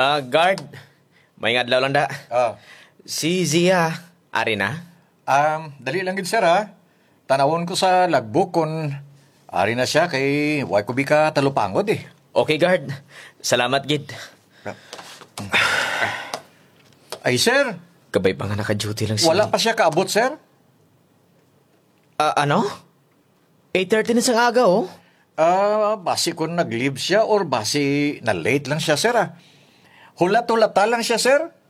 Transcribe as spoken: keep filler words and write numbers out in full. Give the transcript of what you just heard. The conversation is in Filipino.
Ah, guard. May adlaw lang da. Ah, Si Zia, ari na? um, dali lang gid sir ha. Tanawon ko sa logbook kung ari na siya kay way ko bi ka talupangod eh. Okay, guard. Salamat, gid. Ay sir, Kabay pa nga naka-duty lang siya. wala pa siya kaabot sir. Ah, ano? eight thirty na sang aga, oh. Ah, basi kung nag-leave siya or basi na late lang siya sir ha. Hulat-hulata lang siya sir.